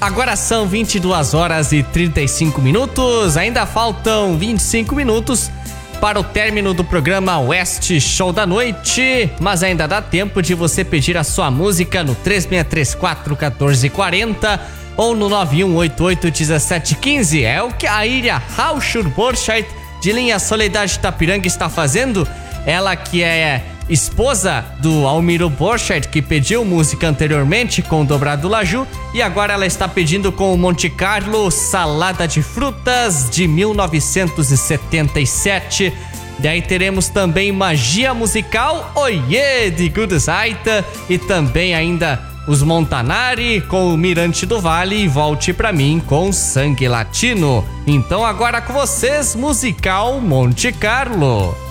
Agora são 22 horas e 35 minutos, ainda faltam 25 minutos para o término do programa West Show da Noite, mas ainda dá tempo de você pedir a sua música no 3634-1440 ou no 9188-1715. É o que a Ilha Rauschur Borchardt, de linha Soledade Tapiranga, está fazendo. Ela que é esposa do Almiro Borchardt, que pediu música anteriormente com o Dobrado Laju, e agora ela está pedindo com o Monte Carlo Salada de Frutas de 1977. Daí teremos também Magia Musical, Oiê, de Gudzaita, e também ainda os Montanari com o Mirante do Vale e Volte Pra Mim com Sangue Latino. Então agora com vocês, musical Monte Carlo.